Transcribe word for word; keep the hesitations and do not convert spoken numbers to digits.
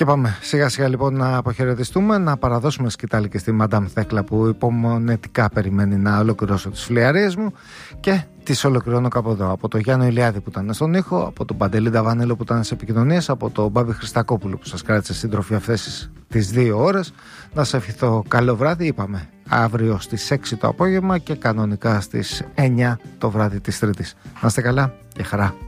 Και πάμε σιγά σιγά λοιπόν να αποχαιρετιστούμε, να παραδώσουμε σκητάλη και στη Μαντάμ Θέκλα που υπομονετικά περιμένει να ολοκληρώσω τις φλιαρίες μου, και τις ολοκληρώνω κάπου εδώ. Από το Γιάννο Ηλιάδη που ήταν στον ήχο, από τον Παντελή Νταβανέλο που ήταν σε επικοινωνίες, από τον Μπάμπη Χριστακόπουλο που σας κράτησε σύντροφοι αυτές τις δύο ώρες. Να σας ευχηθώ καλό βράδυ. Είπαμε αύριο στις έξι το απόγευμα και κανονικά στις εννιά το βράδυ της Τρίτης. Να είστε καλά και χαρά.